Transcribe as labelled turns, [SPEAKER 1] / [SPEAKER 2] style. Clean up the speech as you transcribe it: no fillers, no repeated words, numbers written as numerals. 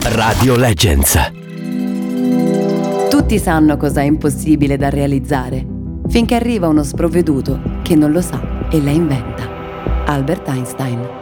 [SPEAKER 1] Radio Legends.
[SPEAKER 2] Tutti sanno cosa è impossibile da realizzare, finché arriva uno sprovveduto che non lo sa e la inventa. Albert Einstein.